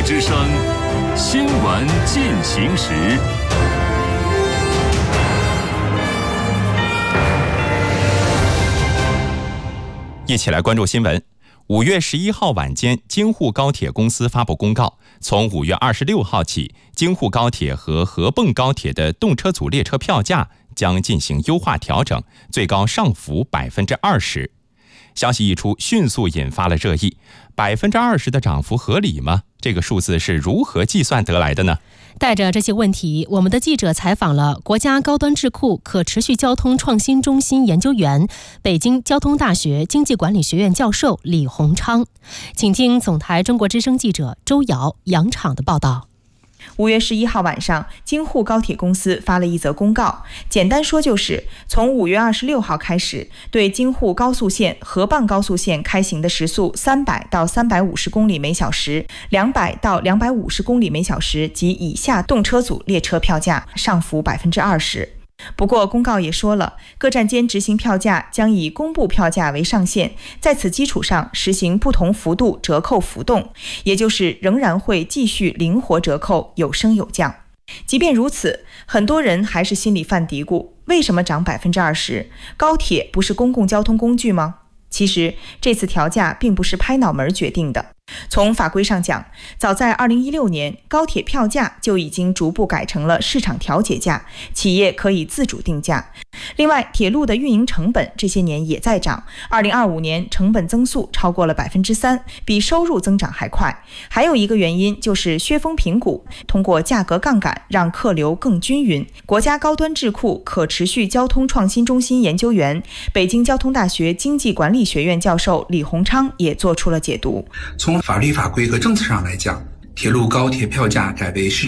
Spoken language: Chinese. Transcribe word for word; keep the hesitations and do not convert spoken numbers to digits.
之声，新闻进行时。 一起来关注新闻。五月十一号晚间，京沪高铁公司发布公告，从五月二十六号起，京沪高铁和合泵高铁的动车组列车票价将进行优化调整，最高上浮百分之二十。消息一出，迅速引发了热议。百分之二十的涨幅合理吗？这个数字是如何计算得来的呢？ 带着这些问题，我们的记者采访了国家高端智库可持续交通创新中心研究员、北京交通大学经济管理学院教授李洪昌。请听总台中国之声记者周瑶、杨昶的报道。 五月十一号晚上，京沪高铁公司发了一则公告，简单说就是从五月二十六号开始，对京沪高速线、合泵高速线开行的时速三百到三百五十公里每小时、两百到两百五十公里每小时及以下动车组列车票价上浮百分之二十。不过公告也说了，各站间执行票价将以公布票价为上限，在此基础上实行不同幅度折扣浮动，也就是仍然会继续灵活折扣，有升有降。即便如此，很多人还是心里犯嘀咕，为什么涨百分之二十？高铁不是公共交通工具吗？其实这次调价并不是拍脑门决定的。从法规上讲，早在二零一六年，高铁票价就已经逐步改成了市场调节价，企业可以自主定价。另外，铁路的运营成本这些年也在涨，二零二五年成本增速超过了百分之三，比收入增长还快。还有一个原因就是削峰平谷，通过价格杠杆让客流更均匀。国家高端智库可持续交通创新中心研究员、北京交通大学经济管理学院教授李洪昌也做出了解读。 从法律法规和政策上来讲，铁路高铁票价改为市